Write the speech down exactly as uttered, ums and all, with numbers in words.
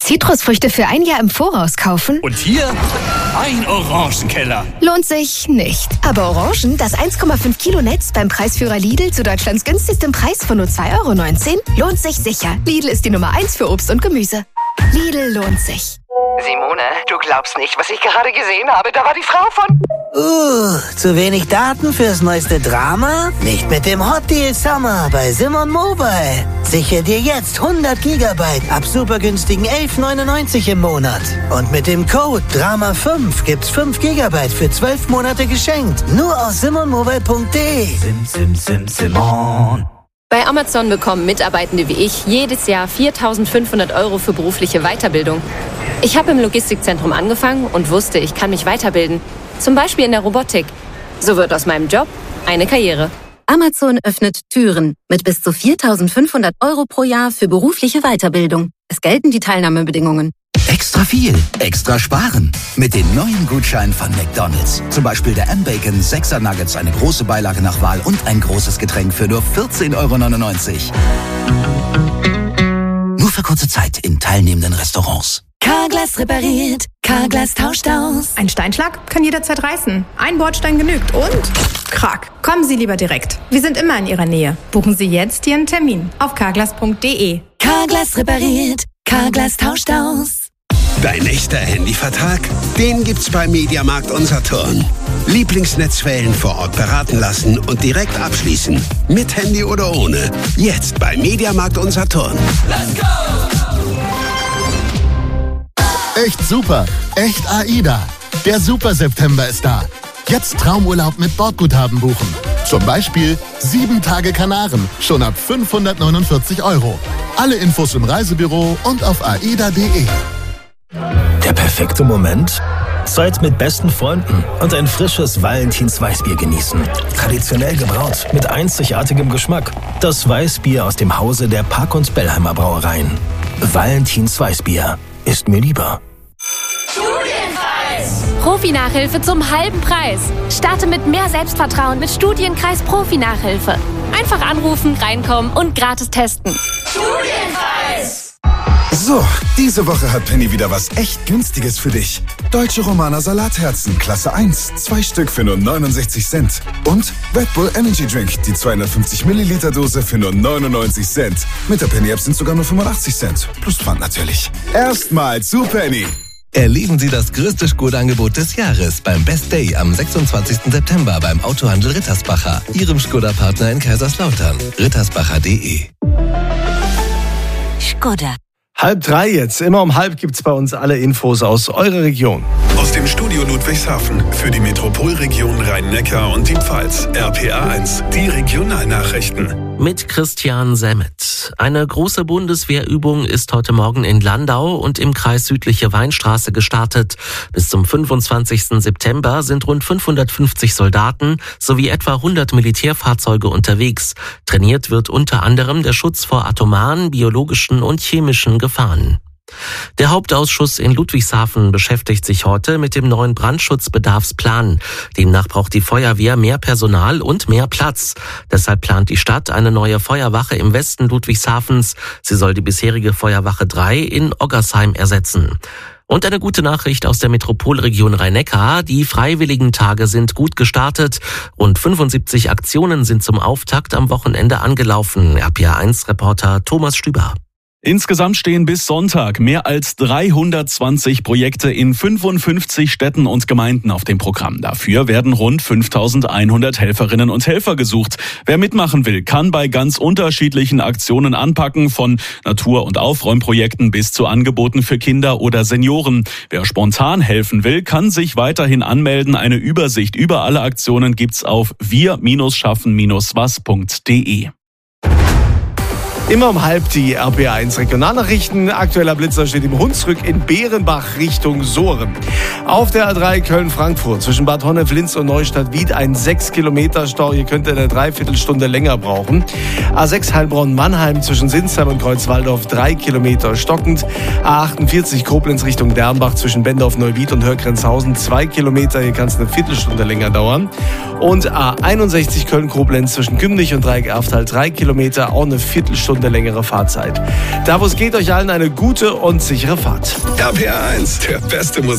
Zitrusfrüchte für ein Jahr im Voraus kaufen? Und hier ein Orangenkeller. Lohnt sich nicht. Aber Orangen, das eins Komma fünf Kilo Netz beim Preisführer Lidl zu Deutschlands günstigstem Preis von nur zwei Euro neunzehn, lohnt sich sicher. Lidl ist die Nummer eins für Obst und Gemüse. Lidl lohnt sich. Simone, du glaubst nicht, was ich gerade gesehen habe. Da war die Frau von... Uh, zu wenig Daten fürs neueste Drama? Nicht mit dem Hot Deal Summer bei Simon Mobile. Sichere dir jetzt hundert Gigabyte ab super günstigen elf neunundneunzig im Monat. Und mit dem Code Drama fünf gibt's fünf Gigabyte für zwölf Monate geschenkt. Nur aus simon mobile punkt de. Sim, sim, sim, Simon. Bei Amazon bekommen Mitarbeitende wie ich jedes Jahr viertausendfünfhundert Euro für berufliche Weiterbildung. Ich habe im Logistikzentrum angefangen und wusste, ich kann mich weiterbilden. Zum Beispiel in der Robotik. So wird aus meinem Job eine Karriere. Amazon öffnet Türen mit bis zu viertausendfünfhundert Euro pro Jahr für berufliche Weiterbildung. Es gelten die Teilnahmebedingungen. Extra viel, extra sparen. Mit den neuen Gutscheinen von McDonald's. Zum Beispiel der M-Bacon sechser Nuggets, eine große Beilage nach Wahl und ein großes Getränk für nur vierzehn Euro neunundneunzig. Nur für kurze Zeit in teilnehmenden Restaurants. Carglass repariert, Carglass tauscht aus. Ein Steinschlag kann jederzeit reißen. Ein Bordstein genügt und... Krack. Kommen Sie lieber direkt. Wir sind immer in Ihrer Nähe. Buchen Sie jetzt Ihren Termin auf carglass punkt de. Carglass repariert, Carglass tauscht aus. Dein echter Handyvertrag? Den gibt's bei Mediamarkt und Saturn. Lieblingsnetzwellen vor Ort beraten lassen und direkt abschließen. Mit Handy oder ohne. Jetzt bei Mediamarkt und Saturn. Let's go! Echt super, echt AIDA. Der Super September ist da. Jetzt Traumurlaub mit Bordguthaben buchen. Zum Beispiel sieben Tage Kanaren, schon ab fünfhundertneunundvierzig Euro. Alle Infos im Reisebüro und auf aida punkt de. Der perfekte Moment? Zeit mit besten Freunden und ein frisches Valentins Weißbier genießen. Traditionell gebraut, mit einzigartigem Geschmack. Das Weißbier aus dem Hause der Park- und Bellheimer Brauereien. Valentins Weißbier ist mir lieber. Studienkreis! Profi-Nachhilfe zum halben Preis. Starte mit mehr Selbstvertrauen mit Studienkreis Profi-Nachhilfe. Einfach anrufen, reinkommen und gratis testen. Studienkreis! So, diese Woche hat Penny wieder was echt Günstiges für dich. Deutsche Romaner Salatherzen, Klasse eins. Zwei Stück für nur neunundsechzig Cent. Und Red Bull Energy Drink, die zweihundertfünfzig Milliliter Dose für nur neunundneunzig Cent. Mit der Penny App sind sogar nur fünfundachtzig Cent. Plus Pfand natürlich. Erstmal zu Penny. Erleben Sie das größte Skoda-Angebot des Jahres beim Best Day am sechsundzwanzigsten September beim Autohandel Rittersbacher, Ihrem Skoda-Partner in Kaiserslautern. rittersbacher punkt de. Skoda. Halb drei jetzt. Immer um halb gibt's bei uns alle Infos aus eurer Region. Aus dem Studio Ludwigshafen für die Metropolregion Rhein-Neckar und die Pfalz. R P A eins, die Regionalnachrichten. Mit Christian Semmet. Eine große Bundeswehrübung ist heute Morgen in Landau und im Kreis Südliche Weinstraße gestartet. Bis zum fünfundzwanzigsten September sind rund fünfhundertfünfzig Soldaten sowie etwa hundert Militärfahrzeuge unterwegs. Trainiert wird unter anderem der Schutz vor atomaren, biologischen und chemischen Gefahren. Der Hauptausschuss in Ludwigshafen beschäftigt sich heute mit dem neuen Brandschutzbedarfsplan. Demnach braucht die Feuerwehr mehr Personal und mehr Platz. Deshalb plant die Stadt eine neue Feuerwache im Westen Ludwigshafens. Sie soll die bisherige Feuerwache drei in Oggersheim ersetzen. Und eine gute Nachricht aus der Metropolregion Rhein-Neckar. Die Freiwilligentage sind gut gestartet. Rund fünfundsiebzig Aktionen sind zum Auftakt am Wochenende angelaufen. R P A eins Reporter Thomas Stüber. Insgesamt stehen bis Sonntag mehr als dreihundertzwanzig Projekte in fünfundfünfzig Städten und Gemeinden auf dem Programm. Dafür werden rund fünftausendeinhundert Helferinnen und Helfer gesucht. Wer mitmachen will, kann bei ganz unterschiedlichen Aktionen anpacken, von Natur- und Aufräumprojekten bis zu Angeboten für Kinder oder Senioren. Wer spontan helfen will, kann sich weiterhin anmelden. Eine Übersicht über alle Aktionen gibt's auf wir schaffen was punkt de. Immer um halb die R P A eins Regionalnachrichten. Aktueller Blitzer steht im Hunsrück in Bärenbach Richtung Sohren. Auf der A drei Köln-Frankfurt zwischen Bad Honnef-Linz und Neustadt-Wied ein sechs Kilometer Stau. Ihr könnt eine Dreiviertelstunde länger brauchen. A sechs Heilbronn-Mannheim zwischen Sinsheim und Kreuzwaldorf drei Kilometer stockend. A achtundvierzig Koblenz Richtung Dernbach zwischen Bendorf-Neuwied und Hörgrenzhausen zwei Kilometer. Hier kann es eine Viertelstunde länger dauern. Und A einundsechzig Köln-Koblenz zwischen Gümnich und Dreieck-Erftal drei Kilometer. Auch eine Viertelstunde eine längere Fahrzeit. Da, wo es geht, euch allen eine gute und sichere Fahrt. R P R eins, der beste Musik.